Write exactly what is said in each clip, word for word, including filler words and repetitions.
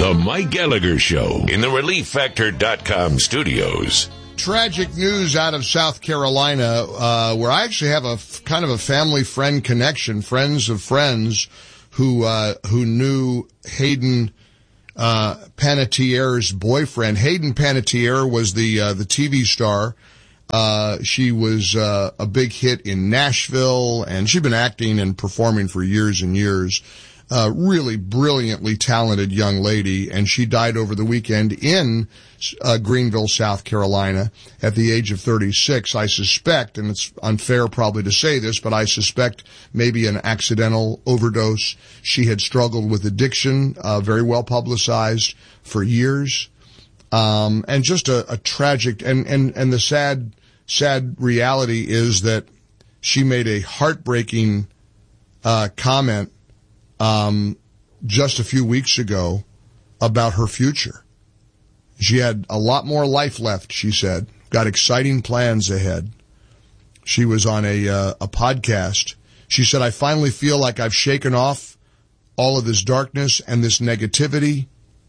The Mike Gallagher Show in the relief factor dot com studios. Tragic news out of South Carolina, uh, where I actually have a f- kind of a family friend connection, friends of friends who, uh, who knew Hayden, uh, Panettiere's boyfriend. Hayden Panettiere was the, uh, the T V star. Uh, she was, uh, a big hit in Nashville, and she'd been acting and performing for years and years. Uh, really brilliantly talented young lady, and she died over the weekend in uh, Greenville, South Carolina, at the age of thirty-six. I suspect, and it's unfair probably to say this, but I suspect maybe an accidental overdose. She had struggled with addiction, uh, very well publicized for years, um, and just a, a tragic, and, and, and the sad, sad reality is that she made a heartbreaking uh, comment Um, just a few weeks ago about her future. She had a lot more life left, she said. Got exciting plans ahead. She was on a, uh, a podcast. She said, I finally feel like I've shaken off all of this darkness and this negativity.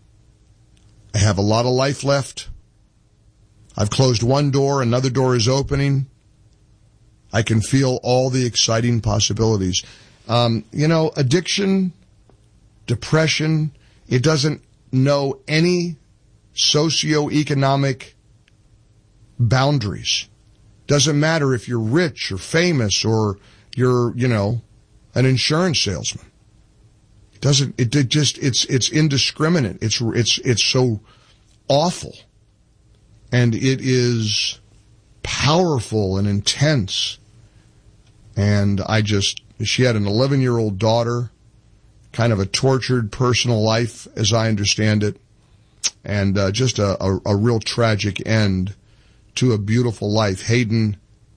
I have a lot of life left. I've closed one door, another door is opening. I can feel all the exciting possibilities. Um, you know, addiction, depression, it doesn't know any socioeconomic boundaries. Doesn't matter if you're rich or famous or you're, you know, an insurance salesman. It doesn't, it, it just, it's, it's indiscriminate. It's, it's, it's so awful. And it is powerful and intense. And I just, she had an eleven-year-old daughter, kind of a tortured personal life, as I understand it, and uh, just a, a, a real tragic end to a beautiful life. Hayden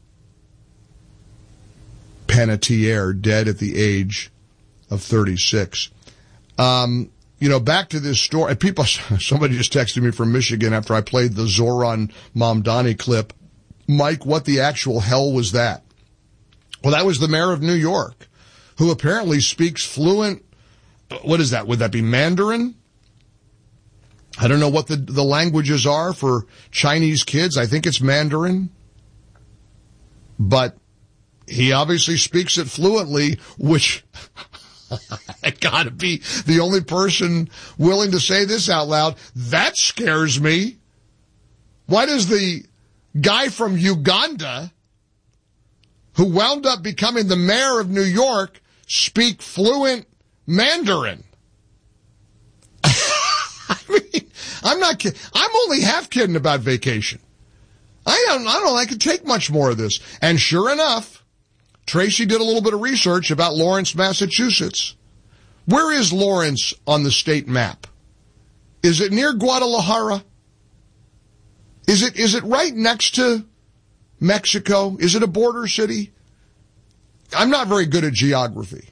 Panettiere, dead at the age of thirty-six. Um, you know, back to this story. People, somebody just texted me from Michigan after I played the Zoran Mamdani clip. Mike, what the actual hell was that? Well, that was the mayor of New York, who apparently speaks fluent, what is that? Would that be Mandarin? I don't know what the, the languages are for Chinese kids. I think it's Mandarin. But he obviously speaks it fluently, which I gotta be the only person willing to say this out loud. That scares me. Why does the guy from Uganda, who wound up becoming the mayor of New York, speak fluent Mandarin? I mean, I'm not kidding. I'm only half kidding about vacation. I don't, I don't know, I could take much more of this. And sure enough, Tracy did a little bit of research about Lawrence, Massachusetts. Where is Lawrence on the state map? Is it near Guadalajara? Is it, is it right next to Mexico? Is it a border city? I'm not very good at geography.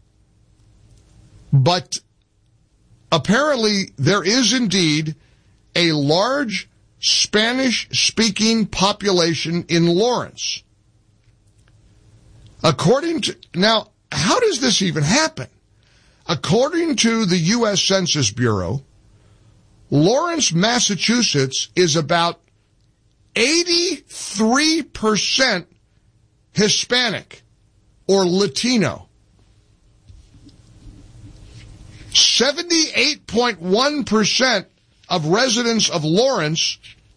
But apparently there is indeed a large Spanish-speaking population in Lawrence. According to, now, how does this even happen? According to the U S Census Bureau, Lawrence, Massachusetts is about eighty-three percent Hispanic or Latino. seventy-eight point one percent of residents of Lawrence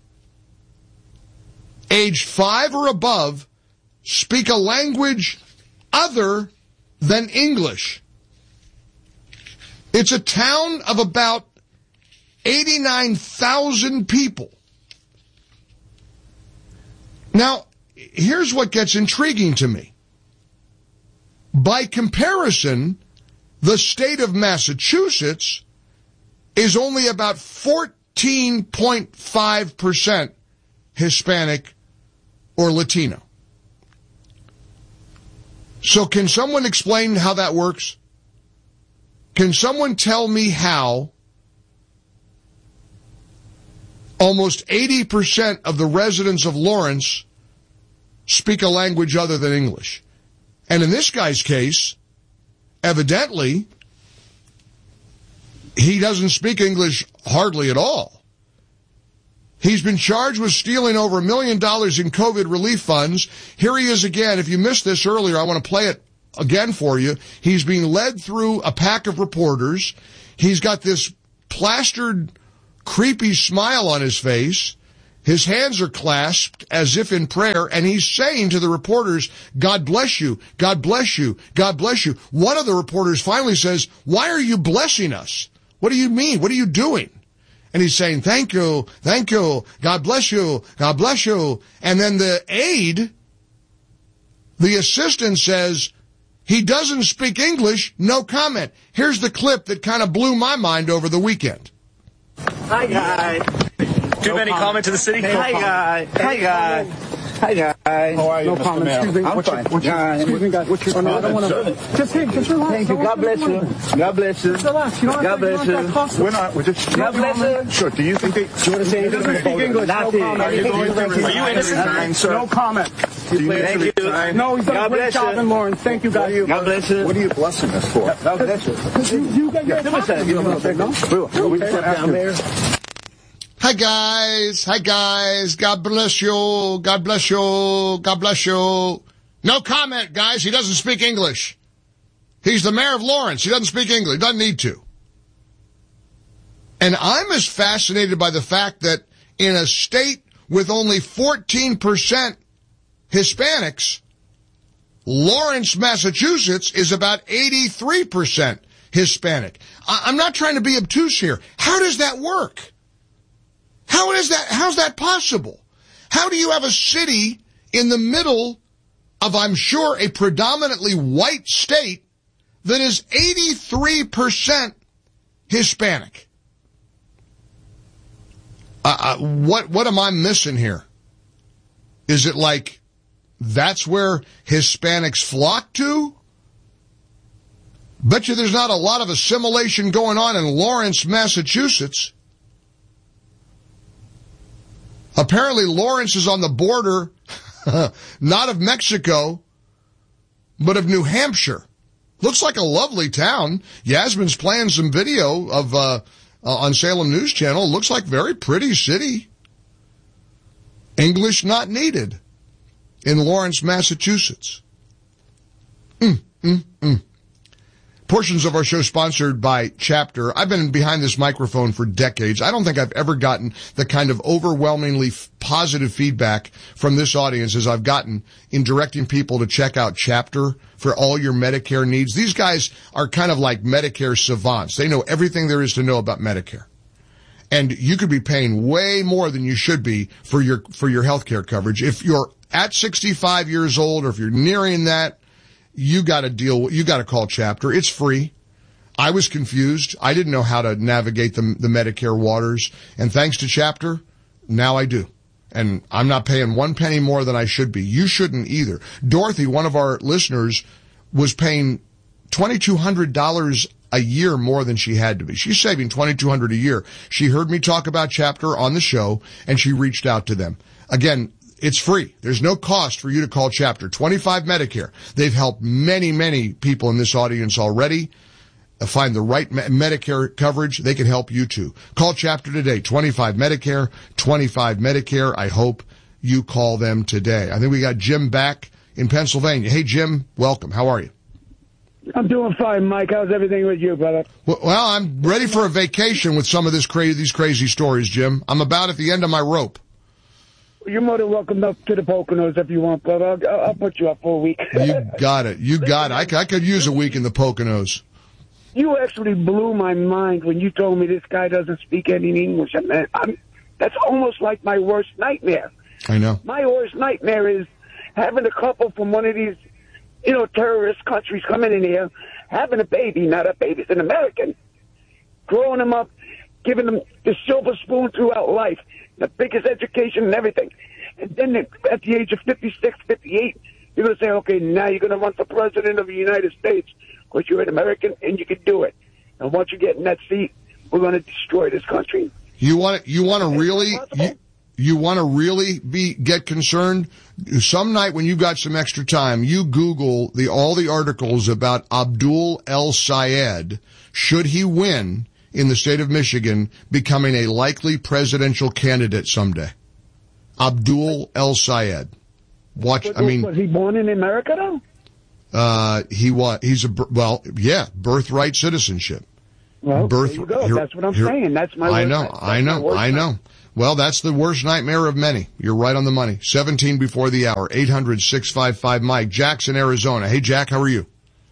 aged five or above speak a language other than English. It's a town of about eighty-nine thousand people. Now, here's what gets intriguing to me. By comparison, the state of Massachusetts is only about fourteen point five percent Hispanic or Latino. So can someone explain how that works? Can someone tell me how almost eighty percent of the residents of Lawrence speak a language other than English? And in this guy's case, evidently, he he doesn't speak English hardly at all. He's been charged with stealing over a million dollars in COVID relief funds. Here he is again. If you missed this earlier, I want to play it again for you. He's being led through a pack of reporters. He's got this plastered, creepy smile on his face. His hands are clasped as if in prayer, and he's saying to the reporters, God bless you, God bless you, God bless you. One of the reporters finally says, why are you blessing us? What do you mean? What are you doing? And he's saying, thank you, thank you, God bless you, God bless you. And then the aide, the assistant says, he doesn't speak English, no comment. Here's the clip that kind of blew my mind over the weekend. Hi, guys. Do you have any comment to the city? Hey, hi, guys. Hi, guys. Hi, guys. How are you, no Mister comment. Mayor? Excuse me. I'm what's fine. Your, what's your, excuse me, guys. What's your... Oh, no, I don't want to... Just hey, just relax. Thank you. God bless you. God bless you. Relax. You don't God bless you. We're not. We're just... God bless you. Sure. Do you think they... Do you want to say anything? Doesn't speak English. No comment. Are you going to... Are you innocent? Sir. No comment. Do you Thank need to you. resign? No, he's done God a great job in Lawrence. Thank you, guys. God bless you. What are you blessing us for? God bless you. You, you got your... Give me a second. Give me a second. No? We sit down there. Hi, guys. Hi, guys. God bless you. God bless you. God bless you. No comment, guys. He doesn't speak English. He's the mayor of Lawrence. He doesn't speak English. Doesn't need to. And I'm as fascinated by the fact that in a state with only fourteen percent Hispanics, Lawrence, Massachusetts is about eighty-three percent Hispanic. I- I'm not trying to be obtuse here. How does that work? How is that, how's that possible? How do you have a city in the middle of, I'm sure, a predominantly white state that is eighty-three percent Hispanic? Uh, uh, what, what am I missing here? Is it like that's where Hispanics flock to? Bet you there's not a lot of assimilation going on in Lawrence, Massachusetts. Apparently, Lawrence is on the border, not of Mexico, but of New Hampshire. Looks like a lovely town. Yasmin's playing some video of uh, uh on Salem News Channel. Looks like very pretty city. English not needed in Lawrence, Massachusetts. Mm, mm, mm. Portions of our show sponsored by Chapter. I've been behind this microphone for decades. I don't think I've ever gotten the kind of overwhelmingly f- positive feedback from this audience as I've gotten in directing people to check out Chapter for all your Medicare needs. These guys are kind of like Medicare savants. They know everything there is to know about Medicare. And you could be paying way more than you should be for your, for your healthcare coverage. If you're at sixty-five years old or if you're nearing that, you got to deal, you got to call Chapter. It's free. I was confused. I didn't know how to navigate the, the Medicare waters. And thanks to Chapter, now I do. And I'm not paying one penny more than I should be. You shouldn't either. Dorothy, one of our listeners, was paying twenty-two hundred dollars a year more than she had to be. She's saving twenty-two hundred dollars a year. She heard me talk about Chapter on the show, and she reached out to them. Again, it's free. There's no cost for you to call Chapter. twenty-five Medicare. They've helped many, many people in this audience already find the right me- Medicare coverage. They can help you too. Call Chapter today. twenty-five Medicare. twenty-five Medicare. I hope you call them today. I think we got Jim back in Pennsylvania. Hey, Jim, welcome. How are you? I'm doing fine, Mike. How's everything with you, brother? Well, well I'm ready for a vacation with some of this crazy, these crazy stories, Jim. I'm about at the end of my rope. You're more than welcome up to the Poconos if you want, brother. I'll, I'll put you up for a week. You got it. You got it. I, I could use a week in the Poconos. You actually blew my mind when you told me this guy doesn't speak any English. I mean, I'm, that's almost like my worst nightmare. I know. My worst nightmare is having a couple from one of these, you know, terrorist countries coming in here, having a baby, not a baby, it's an American, growing them up, giving them the silver spoon throughout life, the biggest education and everything. And then at the age of fifty-six, fifty-eight, you're going to say, okay, now you're going to run for president of the United States because you're an American and you can do it. And once you get in that seat, we're going to destroy this country. You want to, you want to really, you, you want to really be, get concerned? Some night when you got some extra time, you Google the, all the articles about Abdul El Sayed, should he win in the state of Michigan becoming a likely presidential candidate someday. Abdul El-Sayed. Watch, I mean... Was he born in America, though? Uh, he was, he's a, well, yeah, birthright citizenship. Well, Birth, there you go. here- That's what I'm here- saying. That's my I worst know, night- that's I my know, worst I night. know. Well, that's the worst nightmare of many. You're right on the money. seventeen before the hour. eight hundred, six five five, Mike. Jack's in Arizona. Hey, Jack, how are you?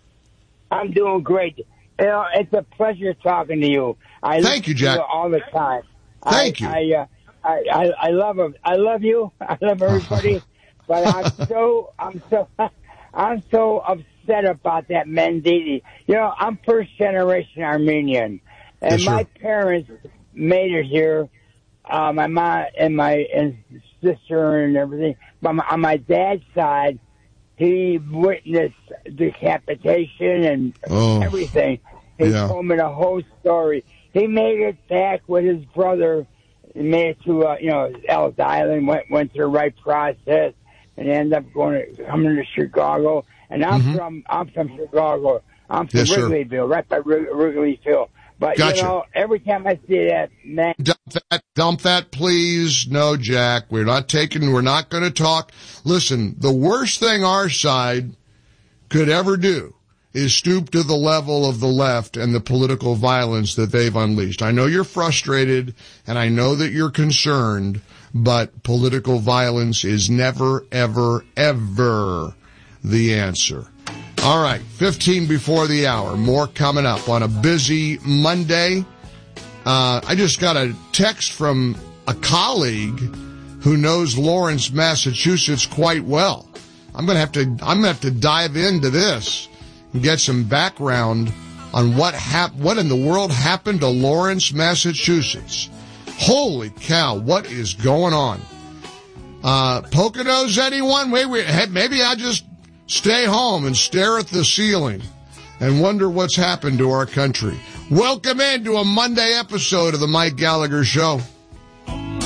I'm doing great. You know, it's a pleasure talking to you. I Thank you, listen to Jack. all the time. Thank I, you. I, uh, I, I, I love him. I love you. I love everybody. But I'm so, I'm so, I'm so upset about that Mendici. You know, I'm first generation Armenian, and Yes, my sir. parents made it here. Uh, my mom and my and sister and everything. But my, on my dad's side, he witnessed decapitation and Oh, everything. He yeah. told me the whole story. He made it back with his brother. He made it to uh, you know Ellis Island. Went went through the right process and ended up going to, coming to Chicago. And I'm Mhm. from I'm from Chicago. I'm from Yes, sir. Wrigleyville, right by Wrig- Wrigleyville. But Gotcha. you know, every time I see that man. Dump that, dump that, please. No, Jack, we're not taking, we're not going to talk. Listen, the worst thing our side could ever do is stoop to the level of the left and the political violence that they've unleashed. I know you're frustrated and I know that you're concerned, but political violence is never, ever, ever the answer. All right, fifteen before the hour. More coming up on a busy Monday. Uh, I just got a text from a colleague who knows Lawrence, Massachusetts quite well. I'm going to have to, I'm going to have to dive into this and get some background on what hap- what in the world happened to Lawrence, Massachusetts. Holy cow, what is going on? Uh, Poconos, anyone? Wait, wait, hey, maybe I just stay home and stare at the ceiling and wonder what's happened to our country. Welcome into a Monday episode of the Mike Gallagher Show.